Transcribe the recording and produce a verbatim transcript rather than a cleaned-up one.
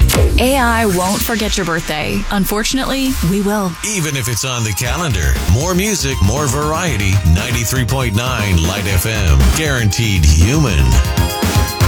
A I won't forget your birthday. Unfortunately, we will. Even if it's on the calendar. More music, more variety. ninety-three point nine Light F M. Guaranteed human.